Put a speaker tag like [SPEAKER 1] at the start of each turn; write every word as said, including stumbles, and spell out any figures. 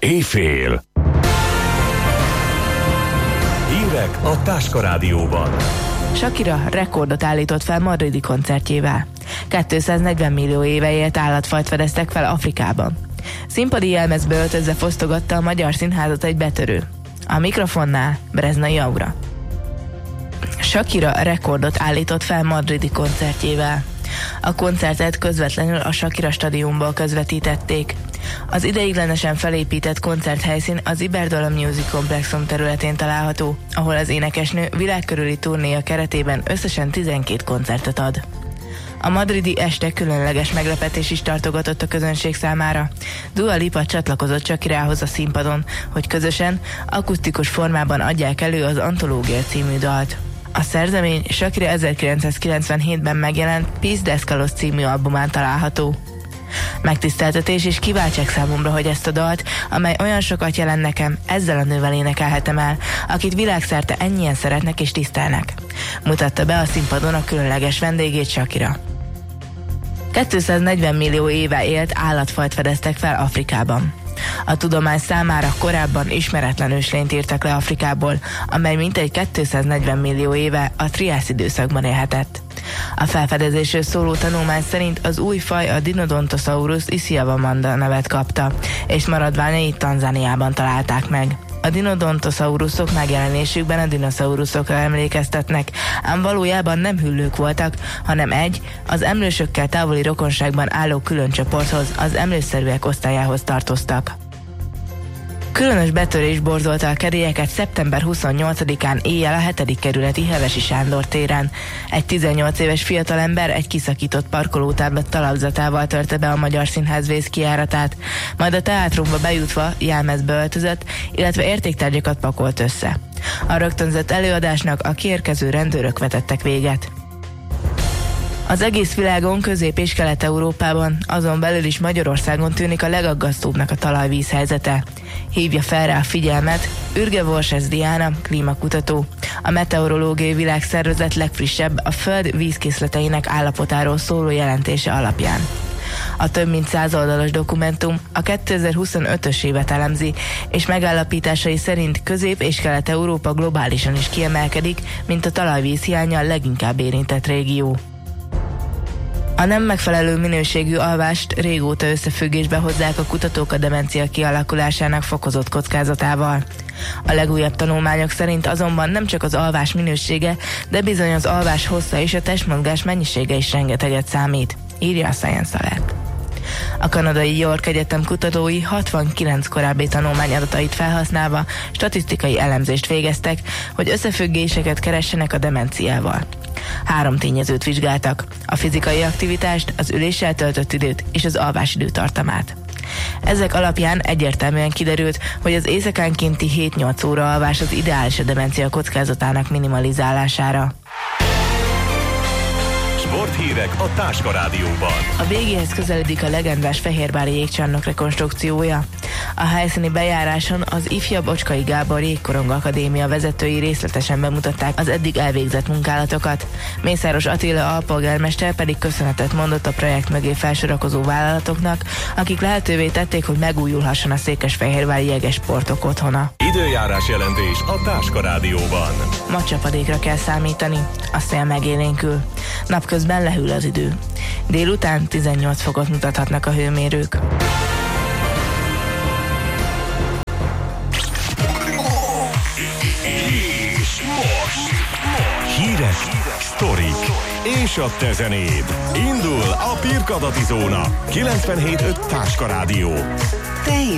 [SPEAKER 1] Éjfél. Hírek a Táska Rádióban.
[SPEAKER 2] Shakira rekordot állított fel madridi koncertjével. kétszáznegyven millió éve élt állatfajt fedeztek fel Afrikában. Színpadi jelmezbe öltözve fosztogatta a magyar színházat egy betörő. A mikrofonnál Breznai Aura. Shakira rekordot állított fel madridi koncertjével. A koncertet közvetlenül a Shakira stadionból közvetítették. Az ideiglenesen felépített koncerthelyszín az Iberdrola Music Complexum területén található, ahol az énekesnő világkörüli turnéja keretében összesen tizenkét koncertet ad. A madridi este különleges meglepetés is tartogatott a közönség számára. Dua Lipa csatlakozott Shakirához a színpadon, hogy közösen, akusztikus formában adják elő az Antológia című dalt. A szerzemény Shakira ezerkilencszázkilencvenhétben megjelent Peace Descalos című albumán található. Megtiszteltetés és kiváltság számomra, hogy ezt a dalt, amely olyan sokat jelent nekem, ezzel a nővel énekelhetem el, akit világszerte ennyien szeretnek és tisztelnek. Mutatta be a színpadon a különleges vendégét Shakira. kétszáznegyven millió éve élt állatfajt fedeztek fel Afrikában. A tudomány számára korábban ismeretlen őslényt írtak le Afrikából, amely mintegy kétszáznegyven millió éve a triász időszakban élhetett. A felfedezésről szóló tanulmány szerint az új faj a Dinodontosaurus isiavamanda nevet kapta, és maradványait Tanzániában találták meg. A dinodontosaurusok megjelenésükben a dinoszauruszokra emlékeztetnek, ám valójában nem hüllők voltak, hanem egy, az emlősökkel távoli rokonságban álló külön csoporthoz, az emlőszerűek osztályához tartoztak. Különös betörés borzolta a kedélyeket szeptember huszonnyolcadikán éjjel a hetedik kerületi Hevesi Sándor téren. Egy tizennyolc éves fiatalember egy kiszakított parkolótábla talapzatával törte be a Magyar Színház vészkijáratát, majd a teátrumba bejutva jelmezbe öltözött, illetve értéktárgyakat pakolt össze. A rögtönzött előadásnak a kiérkező rendőrök vetettek véget. Az egész világon, Közép- és Kelet-Európában, azon belül is Magyarországon tűnik a legaggasztóbbnak a talajvíz helyzete. Hívja fel rá a figyelmet Ürge Vorses Diana, klímakutató, a Meteorológiai Világszervezet legfrissebb a Föld vízkészleteinek állapotáról szóló jelentése alapján. A több mint száz oldalas dokumentum a kétezer-huszonötös évet elemzi, és megállapításai szerint Közép- és Kelet-Európa globálisan is kiemelkedik, mint a talajvíz hiánnyal leginkább érintett régió. A nem megfelelő minőségű alvást régóta összefüggésbe hozzák a kutatók a demencia kialakulásának fokozott kockázatával. A legújabb tanulmányok szerint azonban nem csak az alvás minősége, de bizony az alvás hossza és a testmozgás mennyisége is rengeteget számít, írja a Science Alert. A kanadai York Egyetem kutatói hatvankilenc korábbi tanulmány adatait felhasználva statisztikai elemzést végeztek, hogy összefüggéseket keressenek a demenciával. Három tényezőt vizsgáltak: a fizikai aktivitást, az üléssel töltött időt és az alvás időtartamát. Ezek alapján egyértelműen kiderült, hogy az éjszakánkénti hét-nyolc óra alvás az ideális a demencia kockázatának minimalizálására.
[SPEAKER 1] Sporthírek a Táska Rádióban.
[SPEAKER 2] A végéhez közeledik a legendás fehérvári jégcsarnok rekonstrukciója. A helyszíni bejáráson az ifjabb Ocskai Gábor Jégkorong Akadémia vezetői részletesen bemutatták az eddig elvégzett munkálatokat. Mészáros Attila alpolgármester pedig köszönetet mondott a projekt mögé felsorakozó vállalatoknak, akik lehetővé tették, hogy megújulhasson a székesfehérvári jegesportok otthona.
[SPEAKER 1] Időjárás jelentés a Táska Rádióban.
[SPEAKER 2] Ma csapadékra kell számítani, a szél megélénkül. Napközben lehűl az idő. Délután tizennyolc fokot mutathatnak a hőmérők.
[SPEAKER 1] És most, most hírek, sztorik és a te zenéd. Indul a Pirkadati Zóna. kilencvenhét öt Táska Rádió.